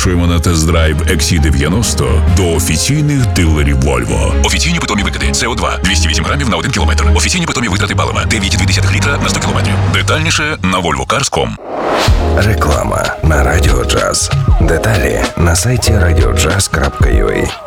Запрошуємо на тест-драйв XC90 до офіційних дилерів Volvo. Офіційні питомі викиди СО2 208 грамів на 1 кілометр. Офіційні питомі витрати палива 9,2 літра на 100 кілометрів. Детальніше на volvocars.com. Реклама на Радіо Джаз. Деталі на сайті radiojazz.ua.